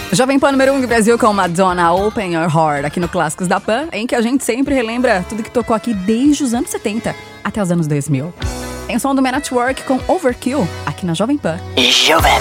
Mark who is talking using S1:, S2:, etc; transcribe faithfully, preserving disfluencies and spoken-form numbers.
S1: Jovem Pan número um do Brasil com Madonna, Open Your Heart, aqui no Clássicos da Pan, em que a gente sempre relembra tudo que tocou aqui desde os anos setenta até os anos dois mil. Tem o som do Man at Work com Overkill, aqui na Jovem Pan.
S2: Jovem